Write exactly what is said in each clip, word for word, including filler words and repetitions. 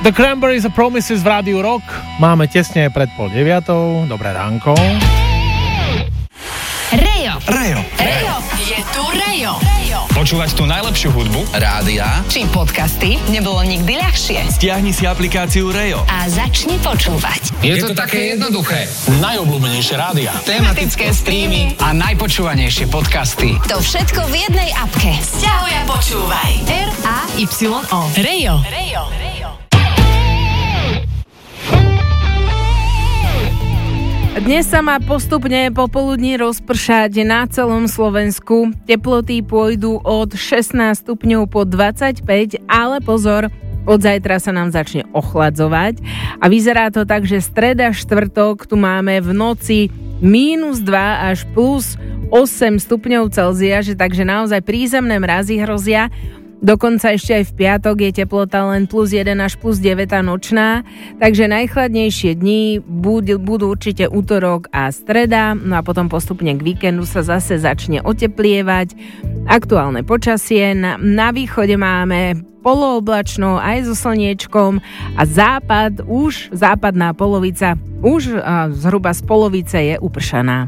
The Cranberries a Promises v Rádiu Rock. Máme tesne pred pol deviatou. Dobré ránko. Rejo. Rejo. Rejo. Je tu Rejo. Počúvať tú najlepšiu hudbu. Rádia. Či podcasty. Nebolo nikdy ľahšie. Stiahni si aplikáciu Rejo. A začni počúvať. Je to také jednoduché. Najobľúbenejšie rádia. Tematické streamy. A najpočúvanejšie podcasty. To všetko v jednej apke. Sťahuj a počúvaj. R A Y O. Rejo. Rejo. Rejo. Dnes sa má postupne popoludní rozpršať na celom Slovensku. Teploty pôjdu od šestnásť stupňov po dvadsaťpäť, ale pozor, od zajtra sa nám začne ochladzovať a vyzerá to tak, že streda, štvrtok tu máme v noci mínus dva až plus osem stupňov Celzia, že takže naozaj prízemné mrazy hrozia. Dokonca ešte aj v piatok je teplota len plus jeden až plus deväť nočná, takže najchladnejšie dni budú, budú určite útorok a streda, no a potom postupne k víkendu sa zase začne oteplievať. Aktuálne počasie, na, na východe máme polooblačno aj so slniečkom a západ, už západná polovica, už a, zhruba z polovice je upršaná.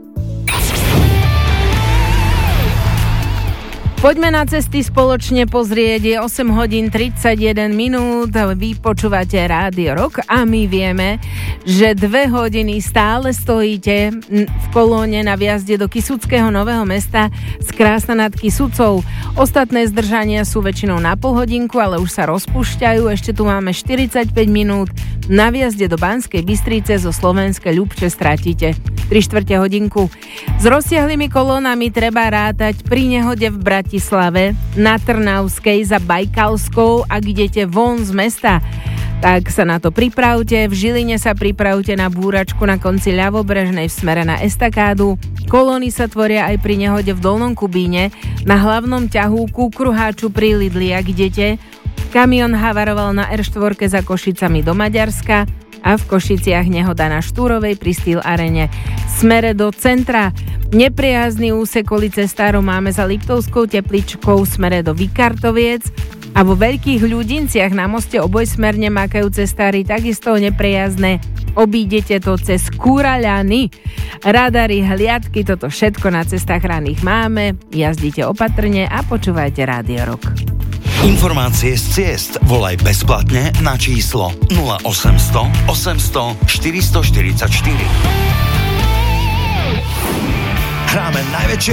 Poďme na cesty spoločne pozrieť, je osem hodín tridsaťjeden minút, vy počúvate Rádio Rock a my vieme, že dve hodiny stále stojíte v kolóne na vjazde do Kysuckého Nového Mesta z Krásna nad Kysucou. Ostatné zdržania sú väčšinou na pol hodinku, ale už sa rozpúšťajú, ešte tu máme štyridsaťpäť minút, na vjazde do Banskej Bystrice zo Slovenskej Ľubče stratíte tri štvrte hodinku. S rozsiahlými kolónami treba rátať pri nehode v Bratislave, na Trnavskej za Bajkalskou, ak idete von z mesta, tak sa na to pripravte. V Žiline sa pripravte na búračku na konci ľavobrežnej v smere na estakádu. Kolóny sa tvoria aj pri nehode v Dolnom Kubíne, na hlavnom ťahu ku kruháču pri Lidli, ak idete. Kamión havaroval na er štyri za Košicami do Maďarska a v Košiciach nehoda na Štúrovej pri Steel Arene smere do centra. Nepriazný úsek kvôli cestárom máme za Liptovskou Tepličkou smere do Vikartoviec a vo Veľkých Ľudinciach na moste obojsmerne mákajú cestári takisto nepriazné. Obídete to cez Kúraľany. Radary, hliadky, toto všetko na cestách raných máme. Jazdite opatrne a počúvajte Rádio Rock. Informácie z ciest volaj bezplatne na číslo nula osemsto osemsto štyristoštyridsaťštyri. Hráme najväčšie